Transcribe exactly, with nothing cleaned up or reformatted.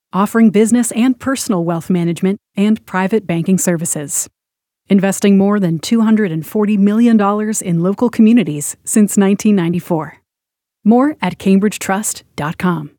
offering business and personal wealth management and private banking services. Investing more than two hundred forty million dollars in local communities since nineteen ninety-four. More at cambridge trust dot com.